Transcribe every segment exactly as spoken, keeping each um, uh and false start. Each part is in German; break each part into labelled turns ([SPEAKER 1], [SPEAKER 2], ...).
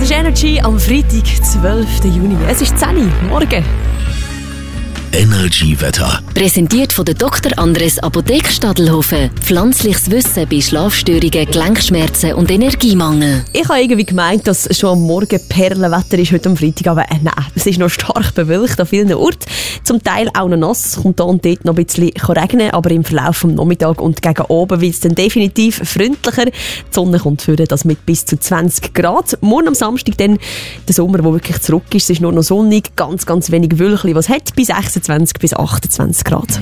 [SPEAKER 1] ist Energy am Freitag, zwölften Juni. Es ist zehn Uhr, morgen.
[SPEAKER 2] Energy-Wetter.
[SPEAKER 3] Präsentiert von der Doktor Andres Apotheke Stadelhofen. Pflanzliches Wissen bei Schlafstörungen, Gelenkschmerzen und Energiemangel.
[SPEAKER 1] Ich habe irgendwie gemeint, dass schon am Morgen Perlenwetter ist heute am Freitag, aber äh, nein, es ist noch stark bewölkt an vielen Orten. Zum Teil auch noch nass, kommt da und dort noch ein bisschen regnen, aber im Verlauf des Nachmittags und gegen oben wird es dann definitiv freundlicher. Die Sonne kommt für das mit bis zu zwanzig Grad. Morgen am Samstag dann der Sommer, der wirklich zurück ist. Es ist nur noch sonnig, ganz, ganz wenig Wölkchen, was hat bis sechsundzwanzig bis achtundzwanzig Grad.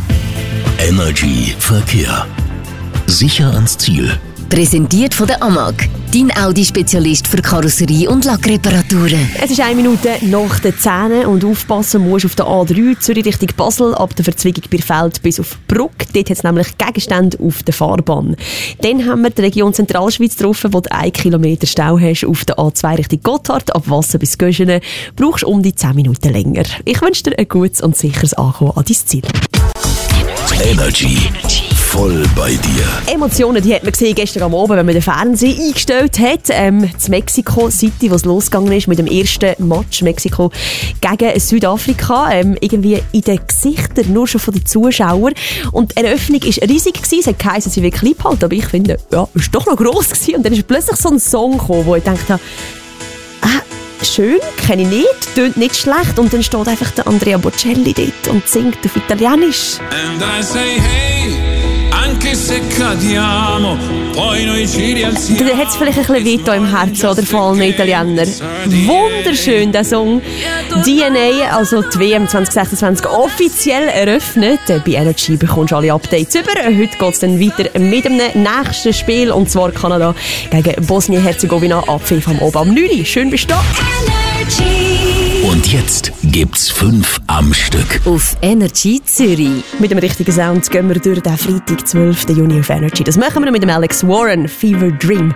[SPEAKER 2] Energy Verkehr. Sicher ans Ziel.
[SPEAKER 3] Präsentiert von der A M A G, dein Audi-Spezialist für Karosserie- und Lackreparaturen.
[SPEAKER 1] Es ist eine Minute nach den zehn und aufpassen musst auf der A drei Zürich Richtung Basel ab der Verzweigung Birfeld bis auf Bruck. Dort hat es nämlich Gegenstände auf der Fahrbahn. Dann haben wir die Region Zentralschweiz getroffen, wo du einen Kilometer Stau hast auf der A zwei Richtung Gotthard, ab Wasser bis Göschenen. Brauchst um die zehn Minuten länger. Ich wünsche dir ein gutes und sicheres Ankommen an dein Ziel.
[SPEAKER 2] Energy. Voll bei dir.
[SPEAKER 1] Emotionen, die hat man gesehen gestern am Abend, wenn man den Fernseher eingestellt hat. Ähm, in Mexico City, wo es losgegangen ist mit dem ersten Match Mexiko gegen Südafrika. Ähm, irgendwie in den Gesichtern, nur schon von den Zuschauern. Und die Eröffnung war riesig gewesen. Es hat geheißen, sie will klein halten. Aber ich finde, ja, es war doch noch gross gewesen. Und dann ist plötzlich so ein Song gekommen, wo ich gedacht habe, ah, schön, kenne ich nicht, tönt nicht schlecht. Und dann steht einfach der Andrea Bocelli dort und singt auf Italienisch.
[SPEAKER 4] And I say, hey, anche se cadiamo, poi noi ci rialziamo.
[SPEAKER 1] Da hat es vielleicht ein bisschen weh im Herzen oder vor allem Italiener. Wunderschön, der Song. D N A, also die W M zwanzig sechsundzwanzig, offiziell eröffnet. Bei Energy bekommst du alle Updates über. Heute geht es dann weiter mit dem nächsten Spiel, und zwar Kanada gegen Bosnien-Herzegowina ab fünf am Abend am neun Uhr. Schön bist du da.
[SPEAKER 2] Und jetzt gibt's fünf am Stück.
[SPEAKER 3] Auf Energy Zürich.
[SPEAKER 1] Mit dem richtigen Sound gehen wir durch den Freitag, zwölften Juni auf Energy. Das machen wir mit dem Alex Warren, Fever Dream.